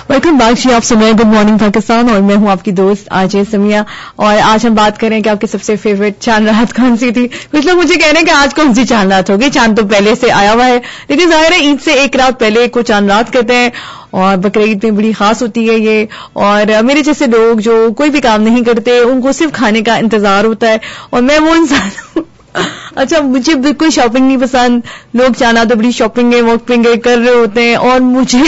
Welcome back جی. آپ سن رہے ہیں گڈ مارننگ پاکستان اور میں ہوں آپ کی دوست آجے سمیہ. اور آج ہم بات کریں کہ آپ کی سب سے فیوریٹ چاند رات کون سی تھی. کچھ لوگ مجھے کہہ رہے ہیں کہ آج کون سی چاند رات ہوگی. چاند تو پہلے سے آیا ہوا ہے, لیکن ظاہر ہے عید سے ایک رات پہلے کو چاند رات کہتے ہیں اور بقرعید میں بڑی خاص ہوتی ہے یہ. اور میرے جیسے لوگ جو کوئی بھی کام نہیں کرتے ان کو صرف کھانے کا انتظار ہوتا ہے, اور میں وہ انسان ہوں. اچھا, مجھے بالکل شاپنگ نہیں پسند. لوگ چاند تو بڑی شاپنگیں واپنگیں کر رہے ہوتے ہیں, اور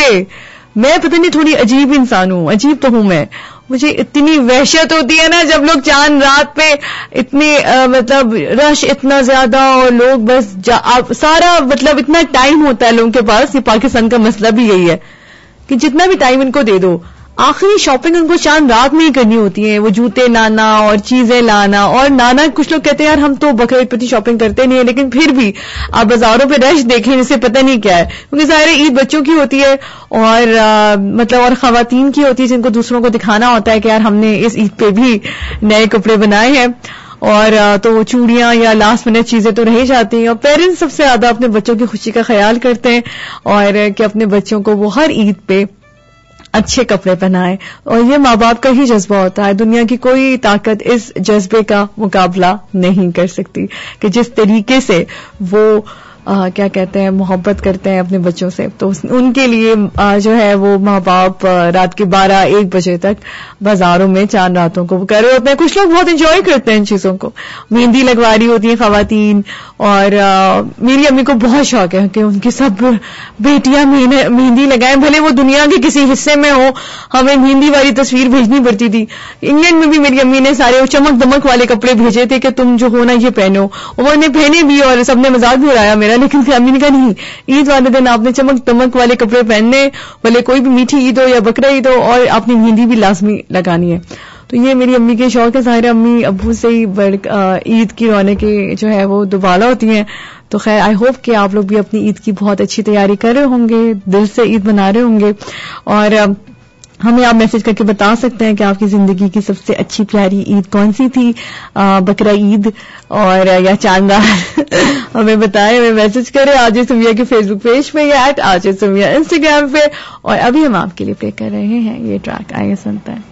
میں پتہ نہیں تھوڑی عجیب انسان ہوں. عجیب تو ہوں میں. مجھے اتنی وحشت ہوتی ہے نا جب لوگ چاند رات پہ اتنی مطلب رش اتنا زیادہ, اور لوگ بس سارا مطلب اتنا ٹائم ہوتا ہے لوگوں کے پاس. یہ پاکستان کا مسئلہ بھی یہی ہے کہ جتنا بھی ٹائم ان کو دے دو, آخری شاپنگ ان کو چاند رات میں ہی کرنی ہوتی ہے. وہ جوتے لانا اور چیزیں لانا, اور لانا کچھ لوگ کہتے ہیں یار ہم تو بقرعید پہ شاپنگ کرتے نہیں ہیں, لیکن پھر بھی آپ بازاروں پہ رش دیکھیں جسے پتہ نہیں کیا ہے, کیونکہ ظاہر عید بچوں کی ہوتی ہے اور مطلب اور خواتین کی ہوتی ہے جن کو دوسروں کو دکھانا ہوتا ہے کہ یار ہم نے اس عید پہ بھی نئے کپڑے بنائے ہیں. اور تو چوڑیاں یا لاسٹ منٹ چیزیں تو رہ جاتی ہیں, اور پیرنٹس سب سے زیادہ اپنے بچوں کی خوشی کا خیال کرتے ہیں اور کہ اپنے بچوں کو وہ ہر عید پہ اچھے کپڑے پہنائے. اور یہ ماں باپ کا ہی جذبہ ہوتا ہے. دنیا کی کوئی طاقت اس جذبے کا مقابلہ نہیں کر سکتی کہ جس طریقے سے وہ کیا کہتے ہیں محبت کرتے ہیں اپنے بچوں سے. تو ان کے لیے جو ہے وہ ماں باپ رات کے 12-1 بجے تک بازاروں میں چاند راتوں کو کر رہے ہوتے ہیں. کچھ لوگ بہت انجوائے کرتے ہیں ان چیزوں کو. مہندی لگوا رہی ہوتی ہیں خواتین, اور میری امی کو بہت شوق ہے کہ ان کی سب بیٹیاں مہندی لگائیں, بھلے وہ دنیا کے کسی حصے میں ہو. ہمیں مہندی والی تصویر بھیجنی پڑتی تھی. انگلینڈ میں بھی میری امی نے سارے چمک دمک والے کپڑے بھیجے تھے کہ تم جو ہو نا یہ پہنو. وہ نے پہنے بھی اور سب نے مذاق بھی اڑایا میرا, لیکن پھر امی نے کہا نہیں, عید والے دن آپ نے چمک دمک والے کپڑے پہننے, بھلے کوئی بھی میٹھی عید ہو یا بقرہ عید ہو, اور آپ نے مہندی بھی لازمی لگانی ہے. تو یہ میری امی کے شوق ہے. ظاہر امی ابو سے ہی عید کی رونقیں جو ہے وہ دوبالا ہوتی ہیں. تو خیر آئی ہوپ کہ آپ لوگ بھی اپنی عید کی بہت اچھی تیاری کر رہے ہوں گے, دل سے عید منا رہے ہوں گے. اور ہمیں آپ میسج کر کے بتا سکتے ہیں کہ آپ کی زندگی کی سب سے اچھی پیاری عید کون سی تھی, بقرہ عید اور یا چاند رات. ہمیں بتائیں, ہمیں میسج کریں آجے سمیہ کے فیس بک پیج پہ یا @آجے سمیہ انسٹاگرام پہ. اور ابھی ہم آپ کے لیے پلے کر رہے ہیں یہ ٹریک, آئیے سنتے ہیں.